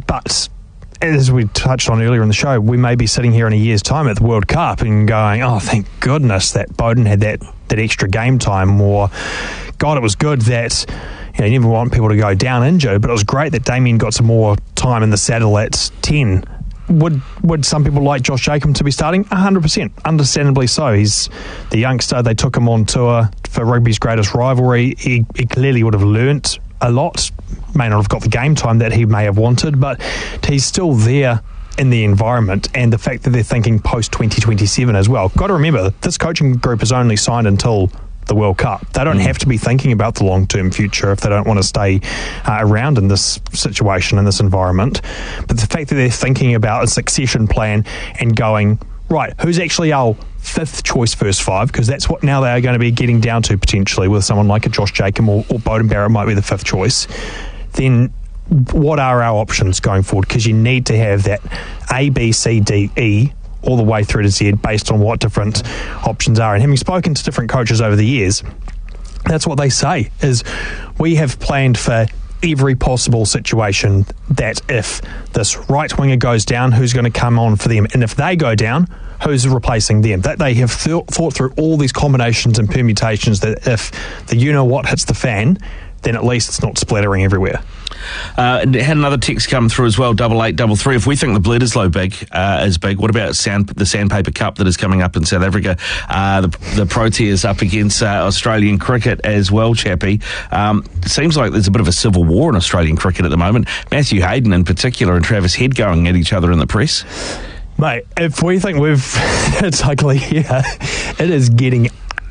But as we touched on earlier in the show, we may be sitting here in a year's time at the World Cup and going, oh, thank goodness that Bowden had that extra game time, or God, it was good that, you never want people to go down injured, but it was great that Damien got some more time in the saddle at 10. Would some people like Josh Jacomb to be starting? 100%, understandably so. He's the youngster. They took him on tour for rugby's greatest rivalry. He clearly would have learnt a lot, may not have got the game time that he may have wanted, but he's still there in the environment, and the fact that they're thinking post-2027 as well. Got to remember, this coaching group is only signed until the World Cup. They don't have to be thinking about the long-term future if they don't want to stay around in this situation, in this environment. But the fact that they're thinking about a succession plan and going, right, who's actually our fifth choice first five, because that's what now they are going to be getting down to potentially with someone like a Josh Jacomb or Bowden Barrett might be the fifth choice, then what are our options going forward? Because you need to have that A, B, C, D, E all the way through to Z based on what different options are. And having spoken to different coaches over the years, that's what they say, is we have planned for every possible situation, that if this right winger goes down, who's going to come on for them? And if they go down, who's replacing them? That they have thought through all these combinations and permutations, that if the you-know-what hits the fan, then at least it's not splattering everywhere. Had another text come through as well, 8833. If we think the Bledisloe is big, what about the Sandpaper Cup that is coming up in South Africa? The Proteas up against Australian cricket as well, Chappie. It seems like there's a bit of a civil war in Australian cricket at the moment. Matthew Hayden in particular and Travis Head going at each other in the press. Mate, if we think it's ugly here, it is getting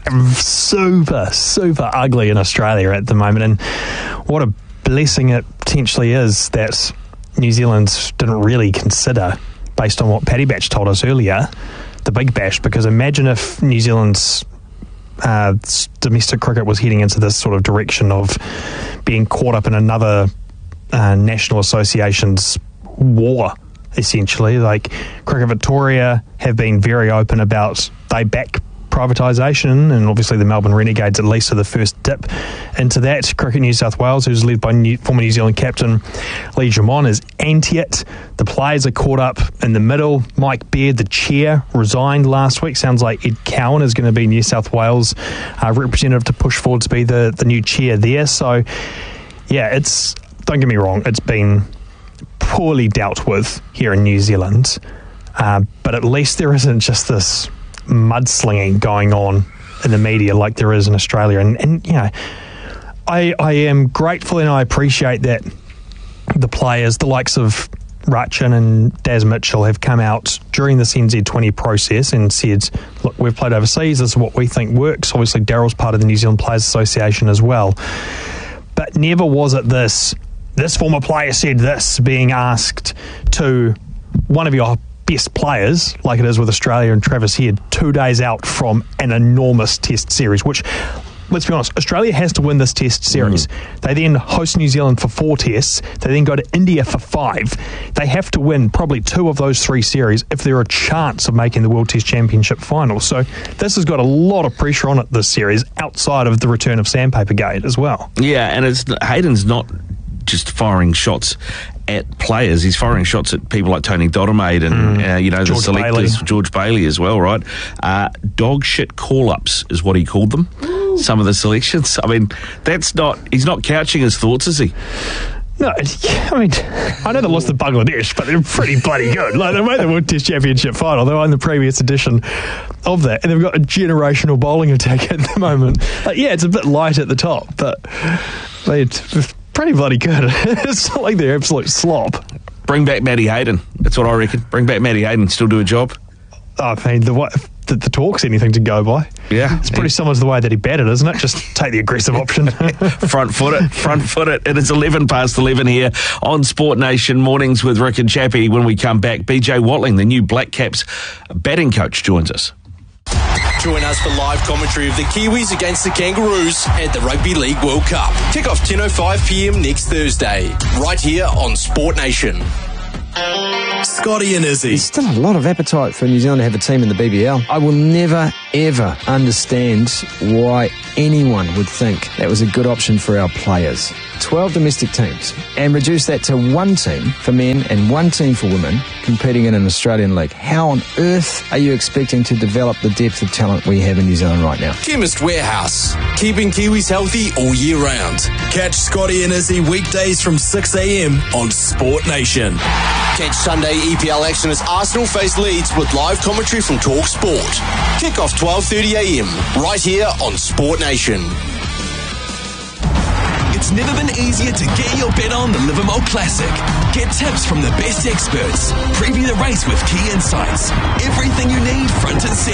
super, super ugly in Australia at the moment. And what a blessing it potentially is that New Zealand didn't really consider, based on what Paddy Batch told us earlier, the Big Bash, because imagine if New Zealand's domestic cricket was heading into this sort of direction of being caught up in another national association's war, essentially. Like Cricket Victoria have been very open about they back privatisation, and obviously the Melbourne Renegades at least are the first dip into that. Cricket New South Wales, who's led by former New Zealand captain Lee Jamon, is anti it. The players are caught up in the middle. Mike Baird, the chair, resigned last week. Sounds like Ed Cowan is going to be New South Wales representative to push forward to be the new chair there. So yeah, don't get me wrong, it's been poorly dealt with here in New Zealand, but at least there isn't just this mudslinging going on in the media like there is in Australia. And I am grateful and I appreciate that the players, the likes of Rachin and Daz Mitchell, have come out during this NZ20 process and said, look, we've played overseas, this is what we think works. Obviously Darryl's part of the New Zealand Players Association as well, but never was it this former player said this being asked to one of your best players, like it is with Australia and Travis Head, 2 days out from an enormous test series, which, let's be honest, Australia has to win this test series. They then host New Zealand for 4 tests. They then go to India for 5. They have to win probably 2 of those 3 series if they're a chance of making the World Test Championship final. So this has got a lot of pressure on it, this series, outside of the return of Sandpaper Gate as well. Yeah, and Hayden's not just firing shots at players, he's firing shots at people like Tony Dodemaide and the selectors, George Bailey as well, right? Dog shit call-ups is what he called them. Ooh. Some of the selections. I mean, he's not couching his thoughts, is he? No, I mean, I know they lost to Bangladesh, but they're pretty bloody good. Like, they made the World Test Championship final. They won the previous edition of that, and they've got a generational bowling attack at the moment. It's a bit light at the top, but it's pretty bloody good. It's not like they're absolute slop. Bring back Matty Hayden. That's what I reckon. Bring back Matty Hayden. Still do a job. I mean, the talk's anything to go by. Yeah. It's pretty similar to the way that he batted, isn't it? Just take the aggressive option. Front foot it. It is 11 past 11 here on Sport Nation Mornings with Rick and Chappie. When we come back, BJ Watling, the new Black Caps batting coach, joins us. Join us for live commentary of the Kiwis against the Kangaroos at the Rugby League World Cup. Kick off 10:05pm next Thursday, right here on Sport Nation. Scotty and Izzy. There's still a lot of appetite for New Zealand to have a team in the BBL. I will never, ever understand why anyone would think that was a good option for our players. 12 domestic teams and reduce that to one team for men and one team for women competing in an Australian league. How on earth are you expecting to develop the depth of talent we have in New Zealand right now? Chemist Warehouse, keeping Kiwis healthy all year round. Catch Scotty and Izzy weekdays from 6 a.m. on Sport Nation. Catch Sunday EPL action as Arsenal face Leeds with live commentary from Talk Sport. Kick-off 12:30 a.m. right here on Sport Nation. It's never been easier to get your bet on the Livermore Classic. Get tips from the best experts. Preview the race with key insights. Everything you need front and centre.